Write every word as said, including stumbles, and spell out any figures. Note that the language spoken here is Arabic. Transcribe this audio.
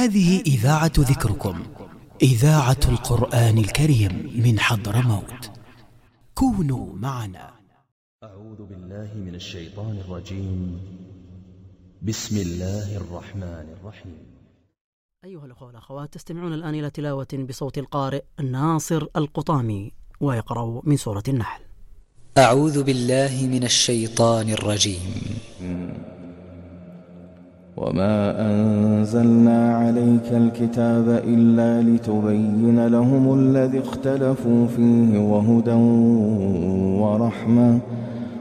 هذه إذاعة ذكركم، إذاعة القرآن الكريم من حضرموت. كونوا معنا. أعوذ بالله من الشيطان الرجيم. بسم الله الرحمن الرحيم. أيها الأخوة والأخوات، تستمعون الآن إلى تلاوة بصوت القارئ ناصر القطامي، ويقرأ من سورة النحل. أعوذ بالله من الشيطان الرجيم. وما أنزلنا عليك الكتاب إلا لتبين لهم الذي اختلفوا فيه وهدى ورحمة